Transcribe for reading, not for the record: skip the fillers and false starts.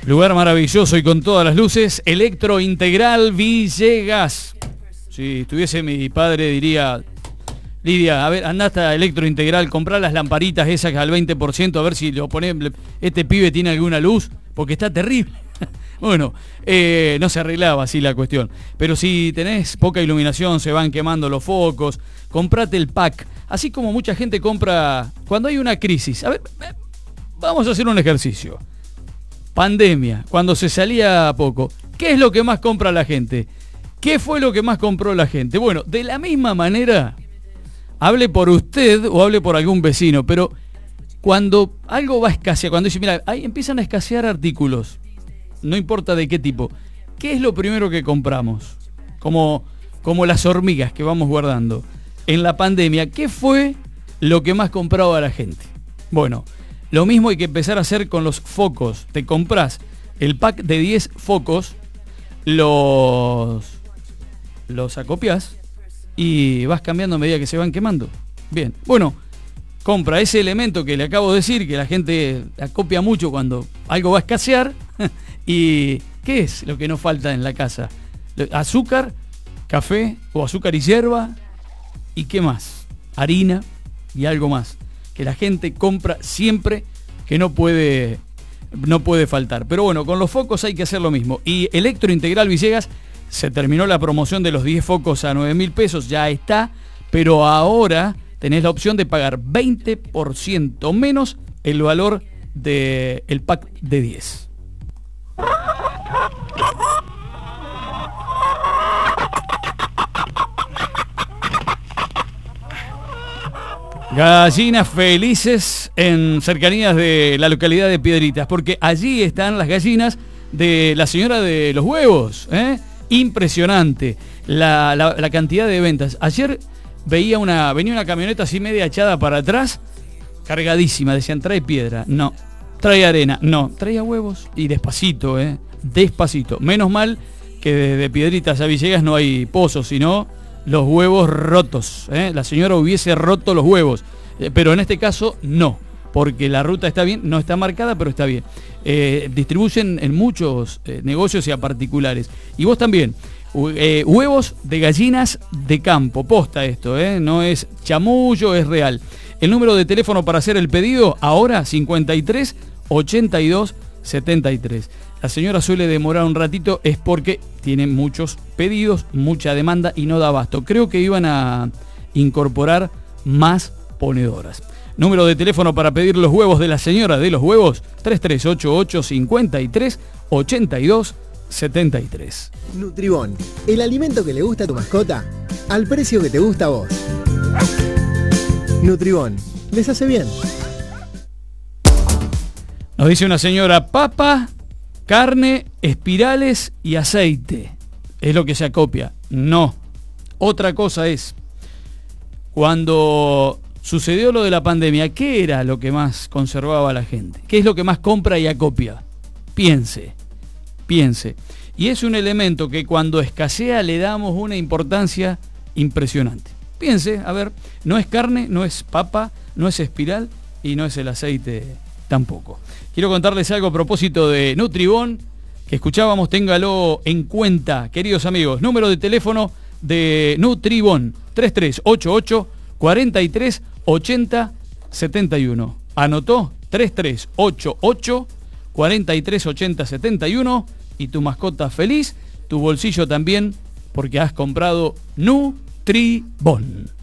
Lugar maravilloso y con todas las luces. Electro Integral Villegas. Si estuviese mi padre diría: Lidia, a ver, andá hasta Electro Integral, comprá las lamparitas esas al 20%, a ver si lo ponés, este pibe tiene alguna luz, porque está terrible. Bueno, no se arreglaba así la cuestión. Pero si tenés poca iluminación, se van quemando los focos, comprate el pack. Así como mucha gente compra cuando hay una crisis. A ver, vamos a hacer un ejercicio. Pandemia, cuando se salía poco, ¿qué es lo que más compra la gente? ¿Qué fue lo que más compró la gente? Bueno, de la misma manera, hable por usted o hable por algún vecino, pero cuando algo va a escasear, cuando dice, mira, ahí empiezan a escasear artículos, no importa de qué tipo, ¿qué es lo primero que compramos? Como las hormigas que vamos guardando. En la pandemia, ¿qué fue lo que más compraba la gente? Bueno, lo mismo hay que empezar a hacer con los focos. Te compras el pack de 10 focos, los acopias y vas cambiando a medida que se van quemando. Bien, bueno, compra ese elemento que le acabo de decir, que la gente acopia mucho cuando algo va a escasear. ¿Y qué es lo que nos falta en la casa? Azúcar, café o azúcar y hierba. ¿Y qué más? Harina y algo más que la gente compra siempre, que no puede faltar. Pero bueno, con los focos hay que hacer lo mismo. Y Electro Integral Villegas, se terminó la promoción de los 10 focos a 9.000 pesos, ya está, pero ahora tenés la opción de pagar 20% menos el valor del pack de 10. Gallinas felices en cercanías de la localidad de Piedritas, porque allí están las gallinas de la señora de los huevos, ¿eh? Impresionante la cantidad de ventas. Ayer venía una camioneta así media echada para atrás, cargadísima, decían, trae piedra, no, trae arena, no, traía huevos y despacito, despacito. Menos mal que de Piedritas a Villegas no hay pozos, sino los huevos rotos, la señora hubiese roto los huevos, pero en este caso no, porque la ruta está bien, no está marcada, pero está bien. Distribuyen en muchos negocios y a particulares. Y vos también, huevos de gallinas de campo, posta esto, no es chamullo, es real. El número de teléfono para hacer el pedido, ahora 53 82 73. La señora suele demorar un ratito, es porque tiene muchos pedidos, mucha demanda y no da abasto. Creo que iban a incorporar más ponedoras. Número de teléfono para pedir los huevos de la señora de los huevos, 3388 53 82 73. Nutribón, el alimento que le gusta a tu mascota, al precio que te gusta a vos. Nutribón, les hace bien. Nos dice una señora, papa, carne, espirales y aceite. Es lo que se acopia. No. Otra cosa es, cuando sucedió lo de la pandemia, ¿qué era lo que más conservaba la gente? ¿Qué es lo que más compra y acopia? Piense. Y es un elemento que cuando escasea le damos una importancia impresionante. Piense, a ver, no es carne, no es papa, no es espiral y no es el aceite tampoco. Quiero contarles algo a propósito de Nutribón, que escuchábamos, téngalo en cuenta, queridos amigos. Número de teléfono de Nutribón, 3388 43 80 71. ¿Anotó? 3388 43 80 71. Y tu mascota feliz, tu bolsillo también, porque has comprado Nutribón.